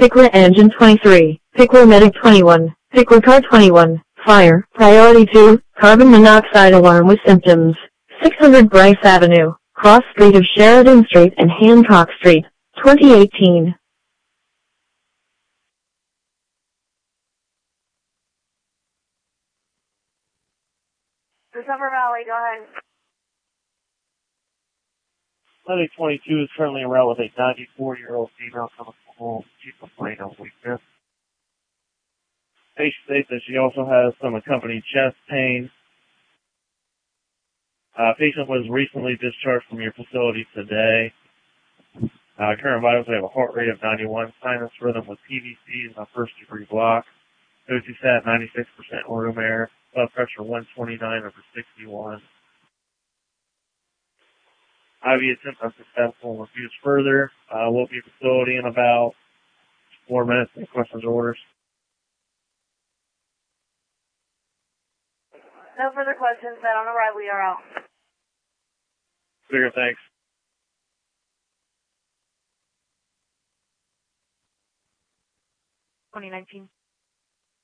Pickler Engine 23, Pickler Medic 21, Pickler Car 21, Fire, Priority 2, Carbon Monoxide Alarm with Symptoms, 600 Bryce Avenue, Cross Street of Sheridan Street and Hancock Street, 2018. Silver Valley, go ahead. Medic 22 is currently en route with a 94-year-old female coming from home. She's complaining of weakness. Patient states that she also has some accompanying chest pain. Patient was recently discharged from your facility today. Current vitals, we have a heart rate of 91, sinus rhythm with PVCs on first degree block, O2 sat 96% room air, blood pressure 129/61. IV attempt unsuccessful. Refused further. We'll be at the facility in about 4 minutes. Any questions or orders? No further questions. Set on arrival. We are out. Clear, thanks. 2019.